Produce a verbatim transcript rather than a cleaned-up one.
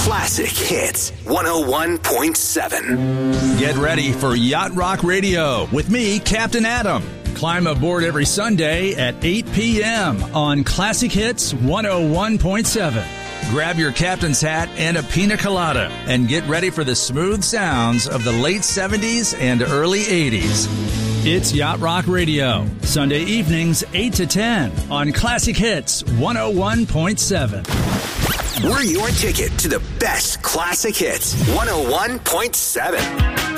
Classic Hits one oh one point seven. Get ready for Yacht Rock Radio with me, Captain Adam. Climb aboard every Sunday at eight p.m. on Classic Hits one oh one point seven. Grab your captain's hat and a pina colada and get ready for the smooth sounds of the late seventies and early eighties. It's Yacht Rock Radio, Sunday evenings eight to ten on Classic Hits one oh one point seven. We're your ticket to the best classic hits one oh one point seven.